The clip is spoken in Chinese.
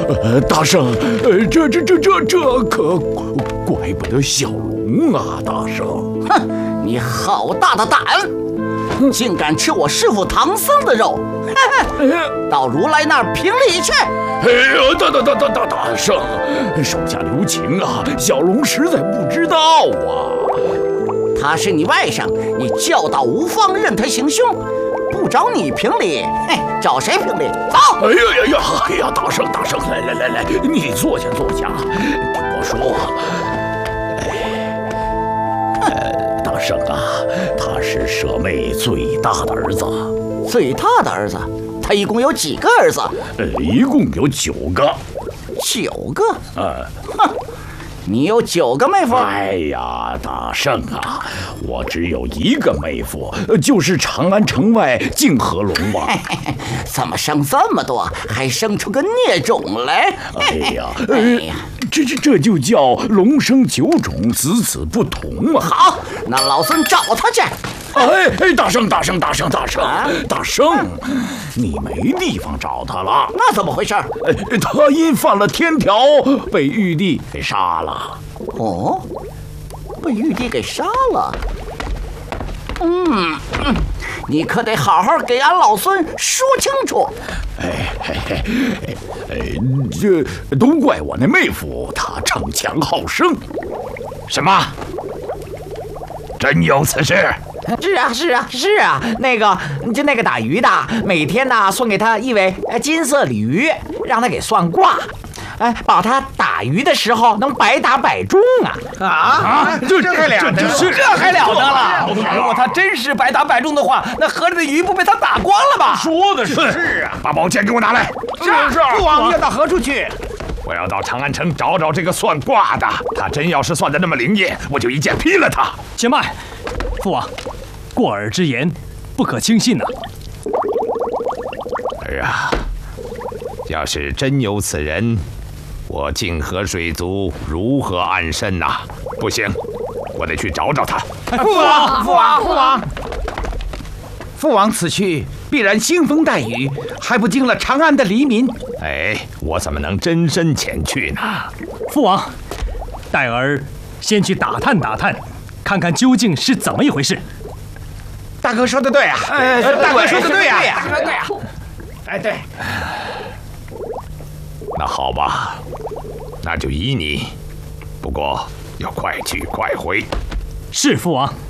大圣，这可怪不得小龙啊！大圣， 哼，你好大的胆，竟敢吃我师父唐僧的肉！到如来那儿评理去！ 哎呀，大圣，手下留情啊！小龙实在不知道啊。 他是你外甥，你教导无方，任他行凶，不找你评理，嘿，找谁评理？走！ 哎呀，大圣，来，你坐下。听我说，大圣啊，他是舍妹最大的儿子。 最大的儿子？他一共有几个儿子？ 一共有9个。 9个？哼！你有9个妹夫？ 哎呀，大圣啊，我只有1个妹夫，就是长安城外泾河龙王。 怎么生这么多，还生出个孽种来？ 哎呀，这就叫龙生9种，子不同嘛。 好，那老孙找他去。 大圣，你没地方找他了。 那怎么回事？ 他因犯了天条，被玉帝给杀了。 哦，被玉帝给杀了。你可得好好给俺老孙说清楚。 这都怪我那妹夫，他逞强好胜。 什么？真有此事？ 是啊，那个打鱼的，每天呢送给他一尾金色鲤鱼，让他给算卦，保他打鱼的时候能百打百中啊！ 这还了得了！ 如果他真是百打百中的话，那河里的鱼不被他打光了吧？ 说的是啊！把宝剑给我拿来。 是。父王要到何处去？ 我要到长安城找这个算卦的，他真要是算得那么灵验，我就一剑劈了他。 且慢，父王，过耳之言不可轻信呐。 儿啊，要是真有此人，我泾河水族如何安身呐？不行，我得去找他。 父王此去必然腥风带雨，还不惊了长安的黎民。 我怎么能真身前去呢？ 父王，待儿先去打探，看看究竟是怎么一回事。 大哥说的对啊！大哥说的对啊！对。 那好吧，那就依你，不过要快去快回。 是父王。